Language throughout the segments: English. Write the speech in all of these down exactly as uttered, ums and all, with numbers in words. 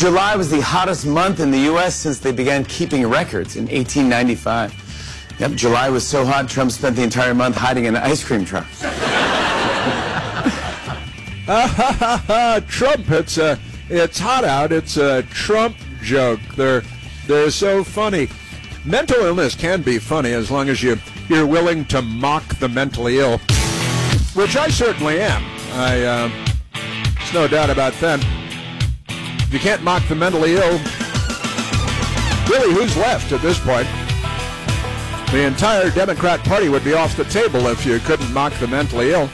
July was the hottest month in the U S since they began keeping records in eighteen ninety-five. Yep, July was so hot, Trump spent the entire month hiding in an ice cream truck. Trump, it's uh, it's hot out. It's a Trump joke. They're they're so funny. Mental illness can be funny as long as you you're willing to mock the mentally ill, which I certainly am. I uh, there's no doubt about that. If you can't mock the mentally ill, really, who's left at this point? The entire Democrat Party would be off the table if you couldn't mock the mentally ill.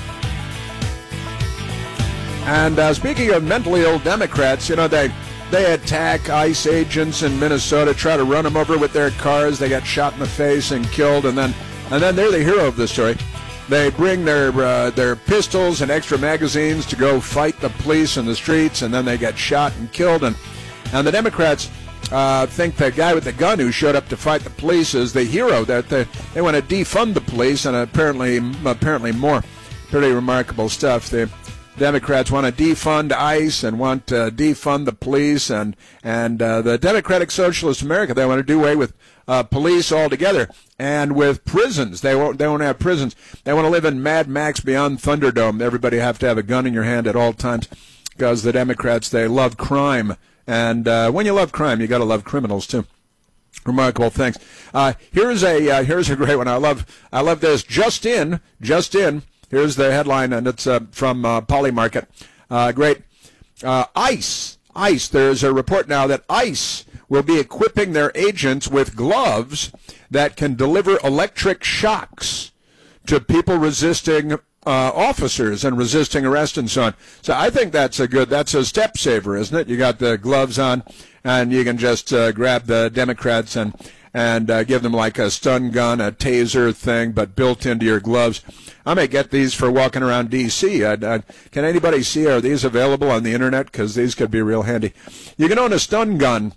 And uh, speaking of mentally ill Democrats, you know, they they attack ICE agents in Minnesota, try to run them over with their cars. They got shot in the face and killed, and then and then they're the hero of the story. They bring their uh, their pistols and extra magazines to go fight the police in the streets, and then they get shot and killed. And and the Democrats uh, think the guy with the gun who showed up to fight the police is the hero. That they, they want to defund the police, and apparently apparently more. Pretty remarkable stuff. The Democrats want to defund ICE and want to defund the police, and and uh, the Democratic Socialist America, they want to do away with uh, police altogether, and with prisons. They won't they won't have prisons. They want to live in Mad Max Beyond Thunderdome. Everybody have to have a gun in your hand at all times, because the Democrats, they love crime, and uh, when you love crime, you got to love criminals too. Remarkable things. Uh, here's a uh, here's a great one. I love I love this. Just in, just in. Here's the headline, and it's uh, from uh, Polymarket. Uh, great. Uh, ICE. ICE. There's a report now that ICE will be equipping their agents with gloves that can deliver electric shocks to people resisting uh, officers and resisting arrest and so on. So I think that's a good, that's a step saver, isn't it? You got the gloves on, and you can just uh, grab the Democrats and and uh, give them like a stun gun, a taser thing, but built into your gloves. I may get these for walking around D C I'd, I'd, can anybody see, are these available on the internet? Because these could be real handy. You can own a stun gun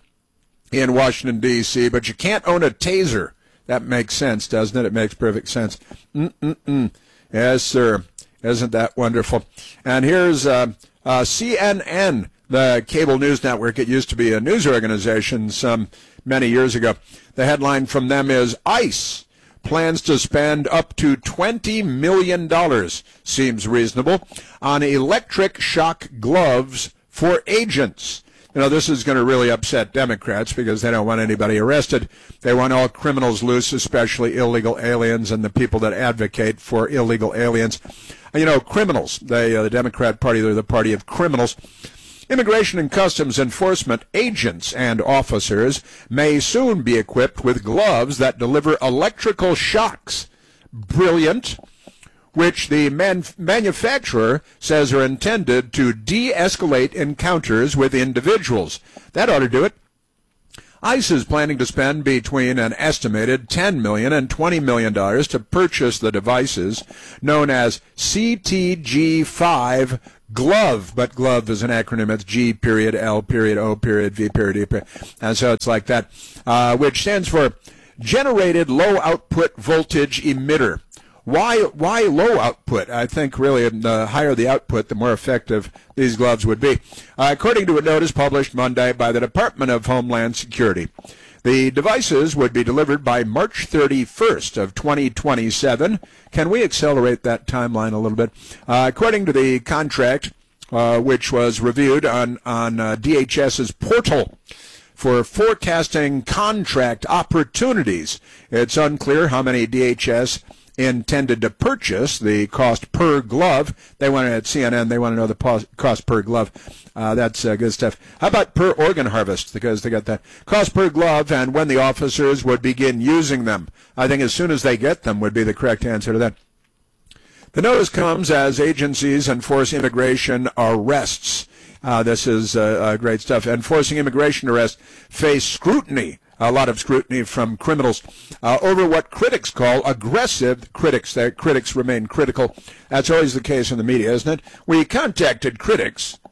in Washington, D C, but you can't own a taser. That makes sense, doesn't it? It makes perfect sense. Mm-mm-mm. Yes, sir. Isn't that wonderful? And here's uh, uh, C N N, the cable news network. It used to be a news organization some many years ago. The headline from them is ICE plans to spend up to twenty million dollars, seems reasonable, on electric shock gloves for agents. You know, this is going to really upset Democrats because they don't want anybody arrested. They want all criminals loose, especially illegal aliens and the people that advocate for illegal aliens. You know, criminals, they, uh, the Democrat Party, they're the party of criminals. Immigration and Customs Enforcement agents and officers may soon be equipped with gloves that deliver electrical shocks. Brilliant. Which the man- manufacturer says are intended to de-escalate encounters with individuals. That ought to do it. ICE is planning to spend between an estimated ten million dollars and twenty million dollars to purchase the devices known as C T G five glove, but glove is an acronym. It's G period, L period, O period, V period, E period, and so it's like that, uh, which stands for Generated Low Output Voltage Emitter. Why why low output? I think really the higher the output, the more effective these gloves would be. Uh, according to a notice published Monday by the Department of Homeland Security, the devices would be delivered by March thirty-first of twenty twenty-seven. Can we accelerate that timeline a little bit? Uh, according to the contract, uh, which was reviewed on, on uh, DHS's portal for forecasting contract opportunities, it's unclear how many D H S intended to purchase. The cost per glove, they want to, at C N N, they want to know the cost per glove. Uh, that's uh, good stuff. How about per organ harvest? Because they got that. Cost per glove and when the officers would begin using them. I think as soon as they get them would be the correct answer to that. The notice comes as agencies enforce immigration arrests. Uh, this is uh, uh, great stuff. Enforcing immigration arrests face scrutiny. A lot of scrutiny from criminals uh, over what critics call aggressive critics. Their critics remain critical. That's always the case in the media, isn't it? We contacted critics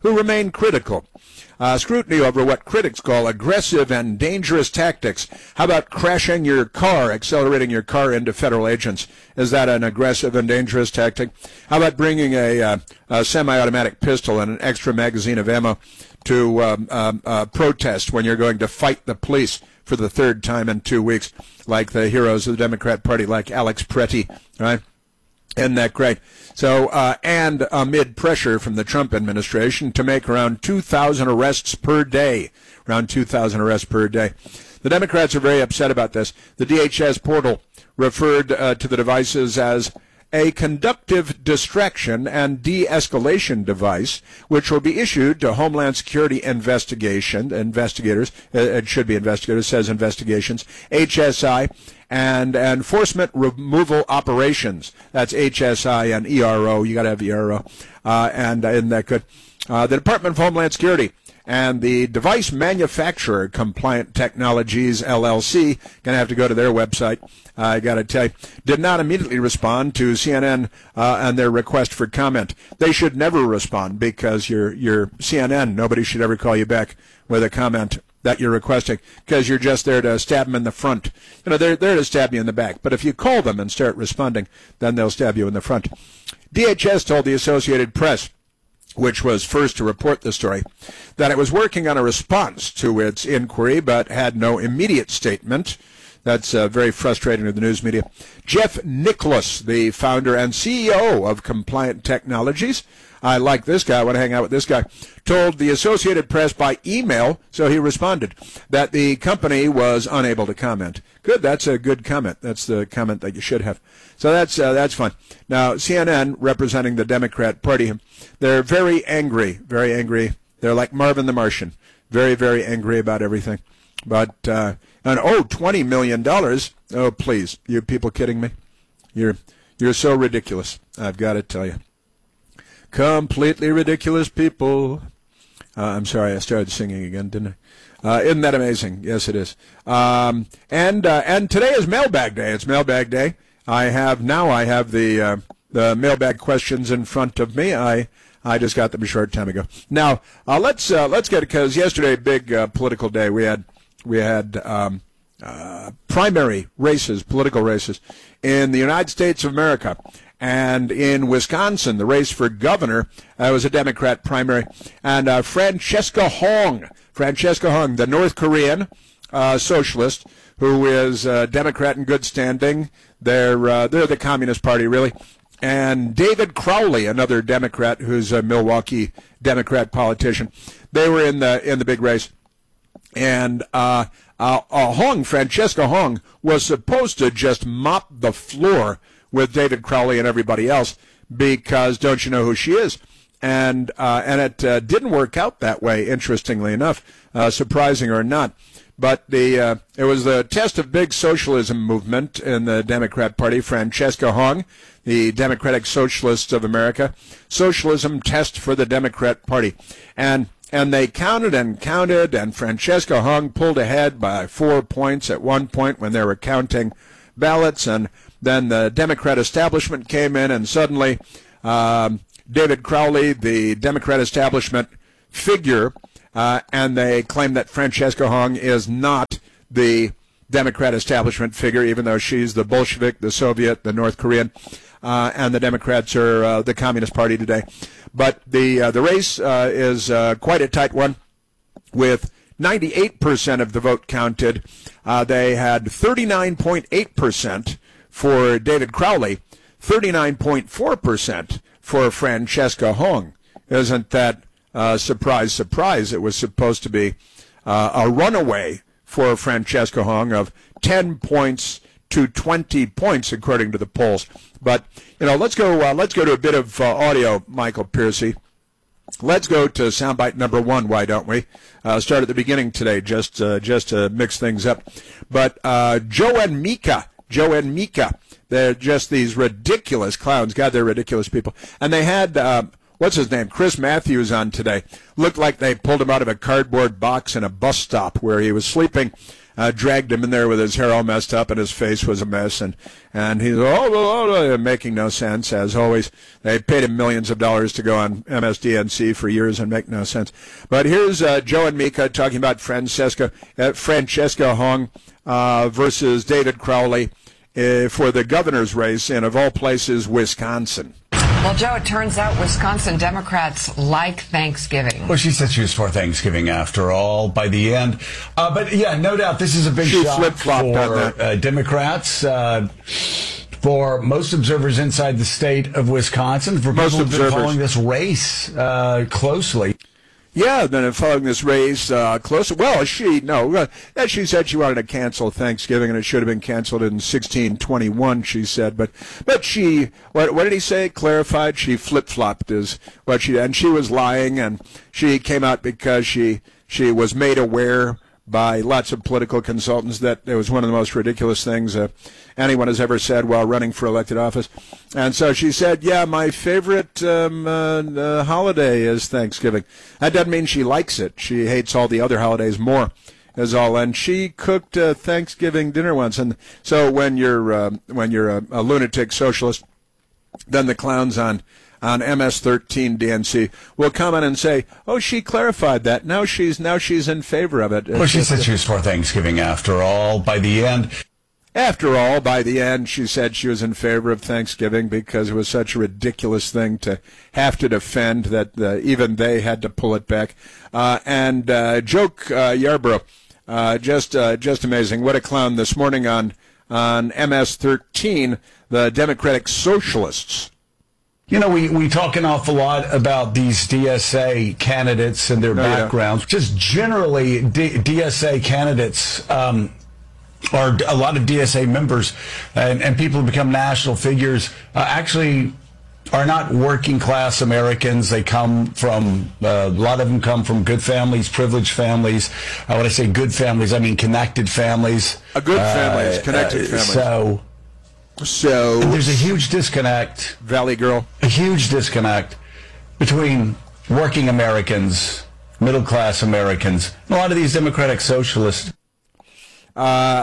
who remain critical. Uh, scrutiny over what critics call aggressive and dangerous tactics. How about crashing your car, accelerating your car into federal agents? Is that an aggressive and dangerous tactic? How about bringing a, uh, a semi-automatic pistol and an extra magazine of ammo to um, um, uh, protest when you're going to fight the police for the third time in two weeks, like the heroes of the Democrat Party, like Alex Pretty, right? Isn't that great? So, uh, and amid pressure from the Trump administration to make around two thousand arrests per day, around two thousand arrests per day. The Democrats are very upset about this. The D H S portal referred uh, to the devices as a conductive distraction and de-escalation device, which will be issued to Homeland Security investigation investigators. Uh, it should be investigators, says investigations, H S I, and enforcement removal operations. That's H S I and E R O. You got to have E R O, uh, and uh, isn't that good? Uh, the Department of Homeland Security and the device manufacturer, Compliant Technologies, L L C, going to have to go to their website, uh, I got to tell you, did not immediately respond to C N N uh, and their request for comment. They should never respond because you're, you're C N N. Nobody should ever call you back with a comment that you're requesting because you're just there to stab them in the front. You know, they're there to stab you in the back. But if you call them and start responding, then they'll stab you in the front. D H S told the Associated Press, which was first to report the story, that it was working on a response to its inquiry but had no immediate statement. That's uh, very frustrating to the news media. Jeff Nicholas, the founder and C E O of Compliant Technologies, I like this guy, I want to hang out with this guy, told the Associated Press by email, so he responded, that the company was unable to comment. Good, that's a good comment. That's the comment that you should have. So that's uh, that's fun. Now, C N N, representing the Democrat Party, they're very angry, very angry. They're like Marvin the Martian, very, very angry about everything. But, uh, and oh, twenty million dollars. Oh, please, you people kidding me? You're, you're so ridiculous, I've got to tell you. Completely ridiculous people. Uh, I'm sorry, I started singing again, didn't I? Uh, isn't that amazing? Yes, it is. Um, and uh, and today is Mailbag Day. It's Mailbag Day. I have now. I have the uh, the mailbag questions in front of me. I I just got them a short time ago. Now uh, let's uh, let's get it because yesterday, big uh, political day. We had we had um, uh, primary races, political races in the United States of America. And in Wisconsin, the race for governor uh, was a Democrat primary. And uh, Francesca Hong, Francesca Hong, the North Korean uh, socialist, who is a Democrat in good standing. They're, uh, they're the Communist Party, really. And David Crowley, another Democrat who's a Milwaukee Democrat politician. They were in the in the big race. And uh, uh, uh, Hong, Francesca Hong, was supposed to just mop the floor with David Crowley and everybody else because don't you know who she is? And uh, and it uh, didn't work out that way, interestingly enough, uh, surprising or not. But the uh, it was the test of big socialism movement in the Democrat Party. Francesca Hong, the Democratic Socialists of America, socialism test for the Democrat Party. And and they counted and counted, and Francesca Hong pulled ahead by four points at one point when they were counting ballots, and then the Democrat establishment came in, and suddenly um, David Crowley, the Democrat establishment figure, uh, and they claim that Francesca Hong is not the Democrat establishment figure, even though she's the Bolshevik, the Soviet, the North Korean, uh, and the Democrats are uh, the Communist Party today. But the uh, the race uh, is uh, quite a tight one, with ninety-eight percent of the vote counted. Uh, they had thirty-nine point eight percent for David Crowley, thirty-nine point four percent for Francesca Hong. Isn't that uh, surprise, surprise? It was supposed to be uh, a runaway for Francesca Hong of ten points to twenty points, according to the polls. But, you know, let's go, uh, let's go to a bit of uh, audio, Michael Piercy. Let's go to soundbite number one, why don't we? Uh, start at the beginning today, just uh, just to mix things up. But uh, Joe and Mika, Joe and Mika, they're just these ridiculous clowns. God, they're ridiculous people. And they had, uh, what's his name, Chris Matthews on today. Looked like they pulled him out of a cardboard box in a bus stop where he was sleeping. uh, dragged him in there with his hair all messed up and his face was a mess, and and he's oh, oh, oh, making no sense as always. They paid him millions of dollars to go on M S D N C for years and make no sense. But here's uh, Joe and Mika talking about Francesca uh, Francesca Hong uh, versus David Crowley uh, for the governor's race in, of all places, Wisconsin. Well, Joe, it turns out Wisconsin Democrats like Thanksgiving. Well, she said she was for Thanksgiving after all by the end. Uh, but, yeah, no doubt this is a big she shock for uh, Democrats, uh, for most observers inside the state of Wisconsin, for most people who've been observers. following this race uh, closely. Yeah, then following this race uh, close. Well, she no, uh, she said she wanted to cancel Thanksgiving, and it should have been canceled in sixteen twenty-one. She said, but but she what what did he say? Clarified. She flip flopped is what she and she was lying, and she came out because she she was made aware by lots of political consultants that it was one of the most ridiculous things uh, anyone has ever said while running for elected office. And so she said, yeah, my favorite um, uh, uh, holiday is Thanksgiving. That doesn't mean she likes it. She hates all the other holidays more, is all. And she cooked uh, Thanksgiving dinner once. And so when you're, uh, when you're a, a lunatic socialist, then the clowns on on M S thirteen D N C will come in and say, "Oh, she clarified that. Now she's now she's in favor of it." Well, she said she was for Thanksgiving after all. By the end, after all, by the end, she said she was in favor of Thanksgiving because it was such a ridiculous thing to have to defend that uh, even they had to pull it back. Uh, and uh, Joke uh, Yarborough, uh, just uh, just amazing. What a clown this morning on on M S thirteen, the Democratic Socialists. You know, we, we talk an awful lot about these D S A candidates and their no, backgrounds. Yeah. Just generally, D- DSA candidates um, are a lot of D S A members and, and people who become national figures uh, actually are not working class Americans. They come from, uh, a lot of them come from good families, privileged families. Uh, when I say good families, I mean connected families. A good families, uh, connected uh, families. So... So there's a huge disconnect, Valley Girl, a huge disconnect between working Americans, middle-class Americans, and a lot of these Democratic socialists. Uh,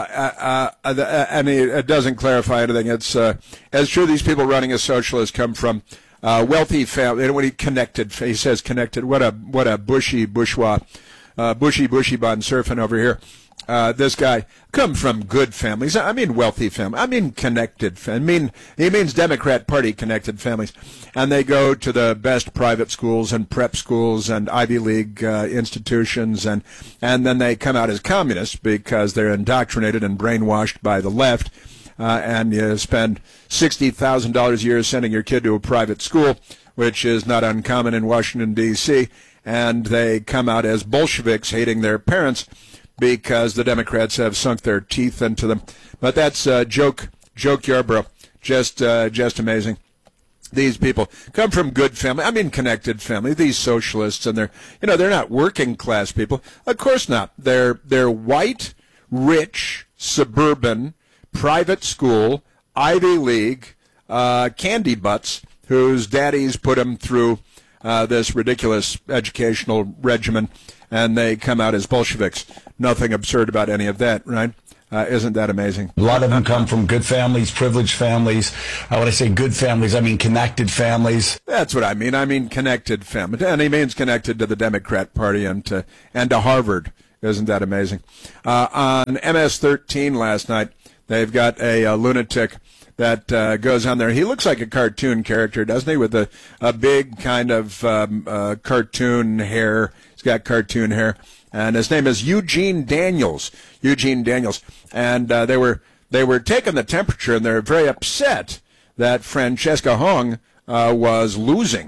uh, uh, uh, I mean, it doesn't clarify anything. It's, uh, it's true these people running as socialists come from uh, wealthy families. When he connected, he says connected. What a what a bushy bourgeois, uh, bushy bushy bun surfing over here. Uh, this guy come from good families. I mean wealthy families. I mean connected. I mean he means Democrat Party connected families, and they go to the best private schools and prep schools and Ivy League uh, institutions, and and then they come out as communists because they're indoctrinated and brainwashed by the left. Uh, and you spend sixty thousand dollars a year sending your kid to a private school, which is not uncommon in Washington D C, and they come out as Bolsheviks hating their parents, because the Democrats have sunk their teeth into them. But that's uh, joke, joke Yarborough. Just, uh, just amazing. These people come from good family. I mean, connected family. These socialists, and they're, you know, they're not working class people. Of course not. They're, they're white, rich, suburban, private school, Ivy League, uh, candy butts, whose daddies put them through uh, this ridiculous educational regimen, and they come out as Bolsheviks. Nothing absurd about any of that, right? Uh, isn't that amazing? A lot of them come from good families, privileged families. Uh, when I say good families, I mean connected families. That's what I mean. I mean connected family. And he means connected to the Democrat Party and to, and to Harvard. Isn't that amazing? Uh, on M S thirteen last night, they've got a, a lunatic that uh, goes on there. He looks like a cartoon character, doesn't he? With a, a big kind of um, uh, cartoon hair. He's got cartoon hair. And his name is Eugene Daniels. Eugene Daniels. And uh, they were they were taking the temperature, and they're very upset that Francesca Hong uh, was losing.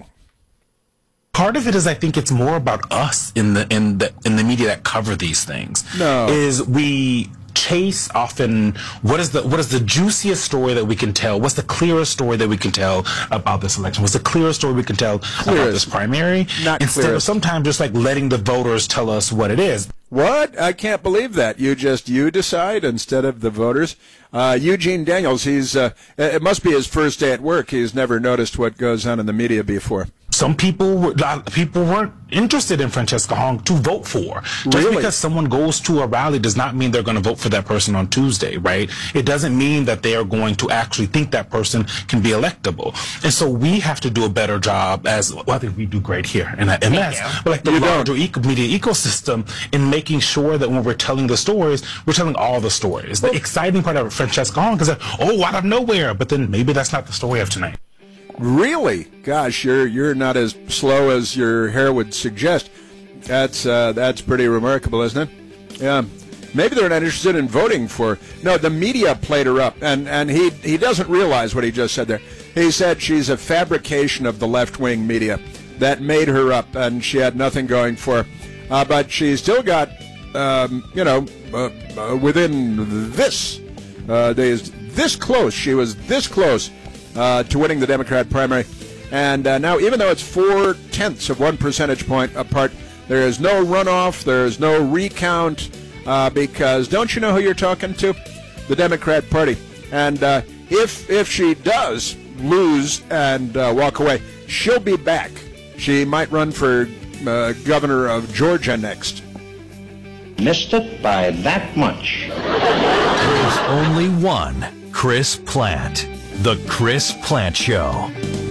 Part of it is I think it's more about us in the in the in the media that cover these things. No. Is we chase often what is the what is the juiciest story that we can tell? What's the clearest story that we can tell about this election? What's the clearest story we can tell Clearest. about this primary? Not Instead clearest. of sometimes just like letting the voters tell us what it is. What? I can't believe that. You just, you decide instead of the voters. Uh, Eugene Daniels, he's, uh, it must be his first day at work. He's never noticed what goes on in the media before. some people were, people weren't interested in Francesca Hong to vote for. Just Really? because someone goes to a rally does not mean they're going to vote for that person on Tuesday, right? It doesn't mean that they are going to actually think that person can be electable. And so we have to do a better job as, well, I think we do great here in M S, but like the You larger don't. eco- media ecosystem, in making sure that when we're telling the stories, we're telling all the stories. The exciting part of Francesca Hong is that, oh, out of nowhere, but then maybe that's not the story of tonight. Really? Gosh, you're you're not as slow as your hair would suggest. That's uh, that's pretty remarkable, isn't it? Yeah. Maybe they're not interested in voting for. No, the media played her up, and, and he he doesn't realize what he just said there. He said she's a fabrication of the left-wing media that made her up, and she had nothing going for her. Uh, but she still got, um, you know, uh, uh, within this, uh, days, this close. She was this close uh, to winning the Democrat primary. And uh, now, even though it's four-tenths of one percentage point apart, there is no runoff, there is no recount, uh, because don't you know who you're talking to? The Democrat Party. And uh, if if she does lose and uh, walk away, she'll be back. She might run for uh, governor of Georgia next. Missed it by that much. There's only one Chris Plant. The Chris Plant Show.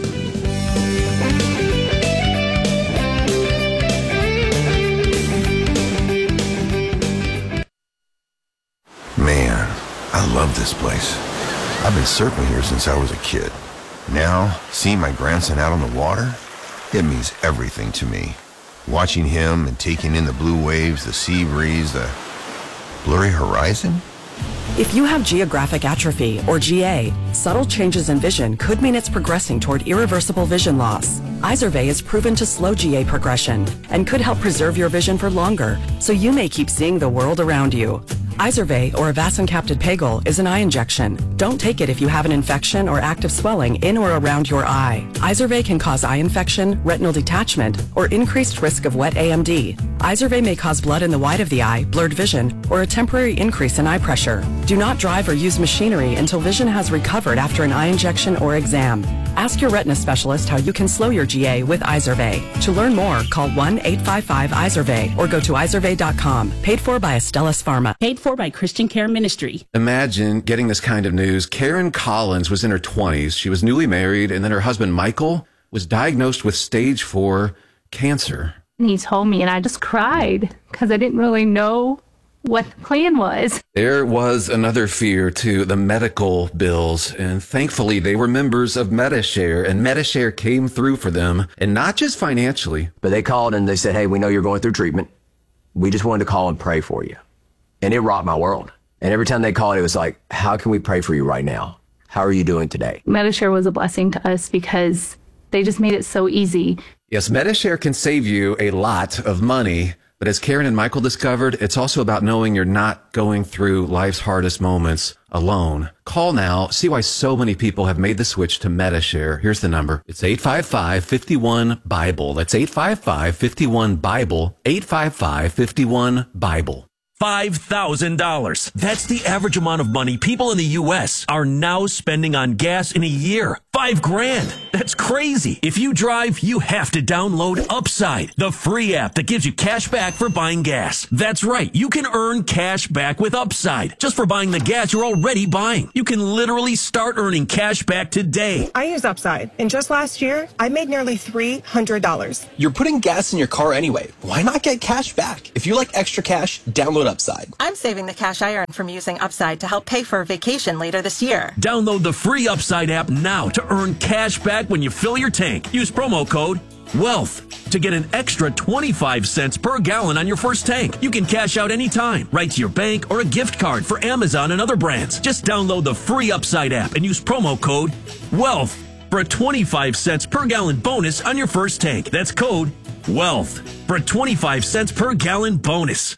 Man, I love this place. I've been surfing here since I was a kid. Now, seeing my grandson out on the water, it means everything to me. Watching him and taking in the blue waves, the sea breeze, the blurry horizon. If you have geographic atrophy, or G A, subtle changes in vision could mean it's progressing toward irreversible vision loss. Izervay is proven to slow G A progression and could help preserve your vision for longer, so you may keep seeing the world around you. Izervay, or avacincaptad pegol, is an eye injection. Don't take it if you have an infection or active swelling in or around your eye. Izervay can cause eye infection, retinal detachment, or increased risk of wet A M D. Izervay may cause blood in the white of the eye, blurred vision, or a temporary increase in eye pressure. Do not drive or use machinery until vision has recovered after an eye injection or exam. Ask your retina specialist how you can slow your G A with Izervay. To learn more, call one eight five five Izervay or go to izervay dot com. Paid for by Astellas Pharma. Paid for by Christian Care Ministry. Imagine getting this kind of news. Karen Collins was in her twenties. She was newly married, and then her husband, Michael, was diagnosed with stage four cancer. And he told me, and I just cried because I didn't really know what the plan was. There was another fear to the medical bills, and thankfully they were members of Medishare, and Medishare came through for them, and not just financially. But they called and they said, hey, we know you're going through treatment. We just wanted to call and pray for you. And it rocked my world. And every time they called, it was like, how can we pray for you right now? How are you doing today? Medishare was a blessing to us because they just made it so easy. Yes, Medishare can save you a lot of money. But as Karen and Michael discovered, it's also about knowing you're not going through life's hardest moments alone. Call now. See why so many people have made the switch to Medishare. Here's the number. It's eight five five, five one, BIBLE. That's eight five five, five one, BIBLE. eight five five, five one, BIBLE. five thousand dollars. That's the average amount of money people in the U S are now spending on gas in a year. Five grand. That's crazy. If you drive, you have to download Upside, the free app that gives you cash back for buying gas. That's right. You can earn cash back with Upside just for buying the gas you're already buying. You can literally start earning cash back today. I use Upside, and just last year, I made nearly three hundred dollars. You're putting gas in your car anyway. Why not get cash back? If you like extra cash, download Upside. I'm saving the cash I earn from using Upside to help pay for a vacation later this year. Download the free Upside app now to earn cash back when you fill your tank. Use promo code WEALTH to get an extra twenty-five cents per gallon on your first tank. You can cash out anytime, right to your bank or a gift card for Amazon and other brands. Just download the free Upside app and use promo code WEALTH for a twenty-five cents per gallon bonus on your first tank. That's code WEALTH for a twenty-five cents per gallon bonus.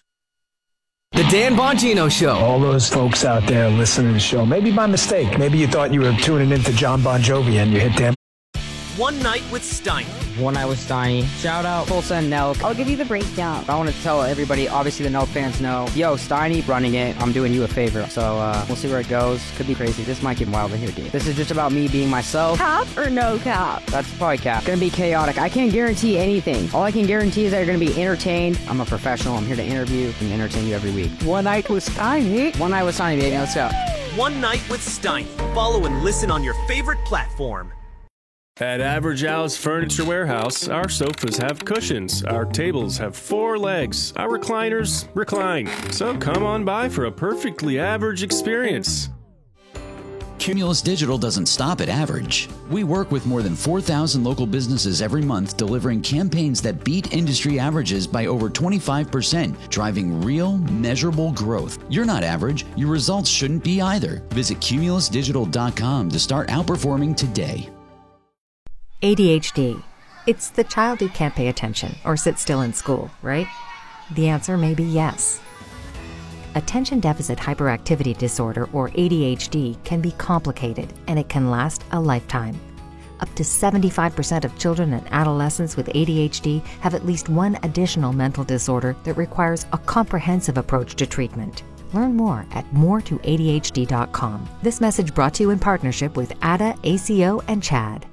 The Dan Bongino Show. All those folks out there listening to the show, maybe by mistake. Maybe you thought you were tuning into John Bon Jovi and you hit Dan. One Night with Steiner. One Night with Steiny. Shout out Tulsa and Nelk. I'll give you the breakdown. I want to tell everybody, obviously the Nelk fans know, yo, Steiny running it, I'm doing you a favor. So uh, we'll see where it goes. Could be crazy. This might get wild in here, dude. This is just about me being myself. Cap or no cap? That's probably cap. Gonna be chaotic. I can't guarantee anything. All I can guarantee is that you're gonna be entertained. I'm a professional. I'm here to interview and entertain you every week. One Night with Steiny. One Night with Steiny, baby. Let's go. One Night with Steiny. Follow and listen on your favorite platform. At Average Al's Furniture Warehouse, our sofas have cushions, our tables have four legs, our recliners recline. So come on by for a perfectly average experience. Cumulus Digital doesn't stop at average. We work with more than four thousand local businesses every month, delivering campaigns that beat industry averages by over twenty-five percent, driving real, measurable growth. You're not average. Your results shouldn't be either. Visit cumulus digital dot com to start outperforming today. A D H D. It's the child who can't pay attention or sit still in school, right? The answer may be yes. Attention Deficit Hyperactivity Disorder, or A D H D, can be complicated and it can last a lifetime. Up to seventy-five percent of children and adolescents with A D H D have at least one additional mental disorder that requires a comprehensive approach to treatment. Learn more at more to A D H D dot com. This message brought to you in partnership with A D A, A C O, and CHAD.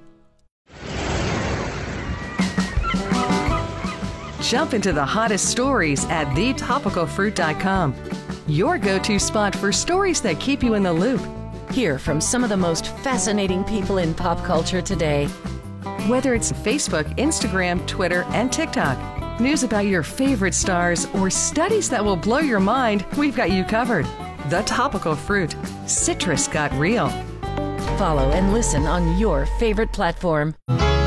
Jump into the hottest stories at the topical fruit dot com. Your go-to spot for stories that keep you in the loop. Hear from some of the most fascinating people in pop culture today. Whether it's Facebook, Instagram, Twitter, and TikTok, news about your favorite stars, or studies that will blow your mind, we've got you covered. The Topical Fruit. Citrus got real. Follow and listen on your favorite platform.